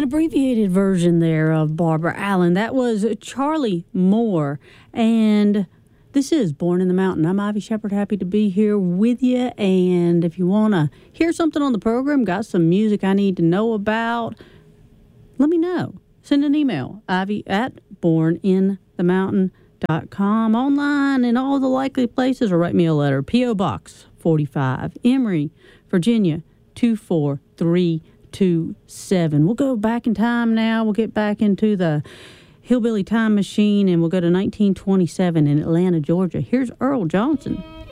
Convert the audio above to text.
An abbreviated version there of Barbara Allen. That was Charlie Moore. And this is Born in the Mountain. I'm Ivy Shepherd, happy to be here with you. And if you want to hear something on the program, got some music I need to know about, let me know. Send an email, ivy@borninthemountain.com, online in all the likely places, or write me a letter. P.O. Box 45, Emory, Virginia 24327. We'll go back in time now. We'll get back into the hillbilly time machine, and we'll go to 1927 in Atlanta, Georgia. Here's Earl Johnson.